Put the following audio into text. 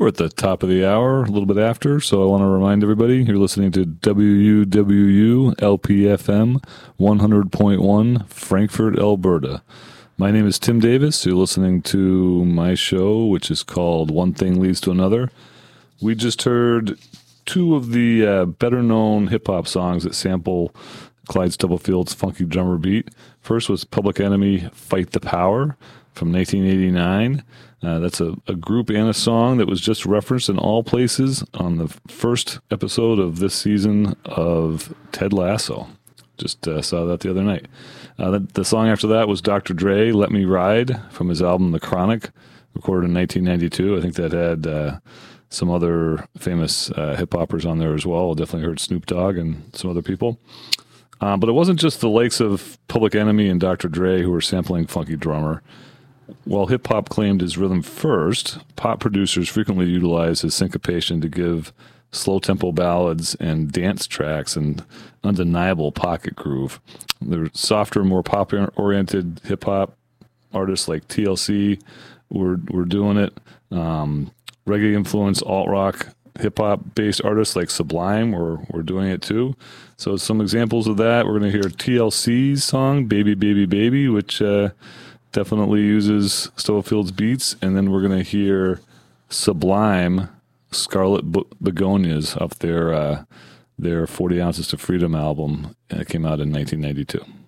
We're at the top of the hour, a little bit after, so I want to remind everybody you're listening to WUWU LPFM 100.1 Frankfurt, Alberta. My name is Tim Davis. You're listening to my show, which is called One Thing Leads to Another. We just heard two of the better-known hip-hop songs that sample Clyde Stubblefield's funky drummer beat. First was Public Enemy, Fight the Power from 1989. That's a group and a song that was just referenced in all places on the first episode of this season of Ted Lasso. Just saw that the other night. The song after that was Dr. Dre, Let Me Ride, from his album The Chronic, recorded in 1992. I think that had some other famous hip-hoppers on there as well. Definitely heard Snoop Dogg and some other people. But it wasn't just the likes of Public Enemy and Dr. Dre who were sampling Funky Drummer. While hip-hop claimed his rhythm first, pop producers frequently utilized his syncopation to give slow-tempo ballads and dance tracks an undeniable pocket groove. The softer, more pop-oriented hip-hop artists like TLC were doing it. Reggae-influenced alt-rock hip-hop-based artists like Sublime were doing it too. So some examples of that, we're going to hear TLC's song, Baby, Baby, Baby, which definitely uses Stubblefield's beats. And then we're going to hear Sublime, Scarlet Begonias, off their 40 Ounces to Freedom album. It came out in 1992.